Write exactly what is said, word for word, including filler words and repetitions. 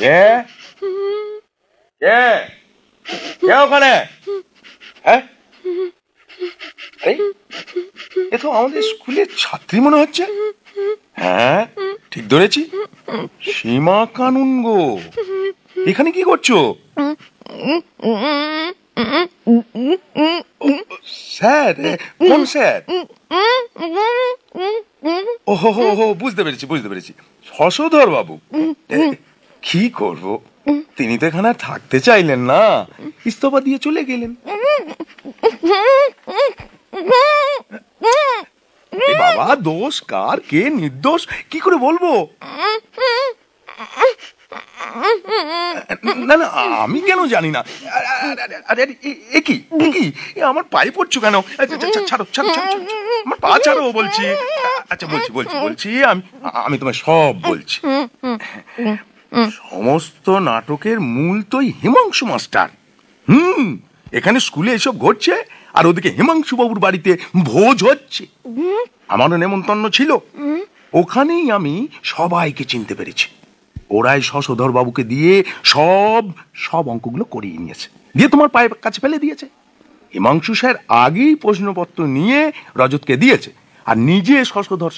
কে কে কে ওখানে? হ্যাঁ, এই এ তো আমাদের স্কুলের ছাত্রী মনে হচ্ছে। হ্যাঁ, ঠিক ধরেছি, সীমা কানুন গো। এখানে কি করছো? স্যার? কোন স্যার? ও হো হো হো, বুঝতে পেরেছি বুঝতে পেরেছি, শশধর বাবু। এ, কি করব, তিনি তো এখানে আর থাকতে চাইলেন না, ইস্তফা দিয়ে চলে গেলেন। এ বাবা, দোষ কার, কে নির্দোষ কি করে বলবো? না না, আমি কেন জানি না। আরে আরে, এ কি এ কি, এ আমার পায়ে পড়ছো কেন? আচ্ছা, আচ্ছা, ছাড়ো ছাড়ো ছাড়ো ছাড়ো, আমার পা ছাড়ো বলছি। আচ্ছা, বলছি বলছি বলছি আমি আমি তোমায় সব বলছি। সমস্ত নাটকের মূল তো হিমাংশু মাস্টার। হুম, এখানে স্কুলে এসব ঘটছে, আর ওদিকে হিমাংশু বাবুর বাড়িতে ভোজ হচ্ছে। আমারও নেমন্তন্ন ছিল, ওখানেই আমি সবাইকে চিনতে পেরেছি। ওরাই শশধর বাবুকে দিয়ে সব সব অঙ্কগুলো করিয়ে নিয়েছে, দিয়ে তোমার পায়ের কাছে ফেলে দিয়েছে। হিমাংশু স্যার আগেই প্রশ্নপত্র নিয়ে রজতকে দিয়েছে, আর নিজে শশধর